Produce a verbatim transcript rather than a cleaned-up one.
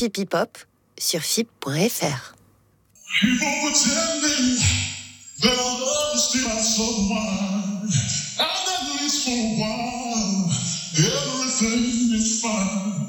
F I P Hip Hop sur F I P point F R. Everything is fine.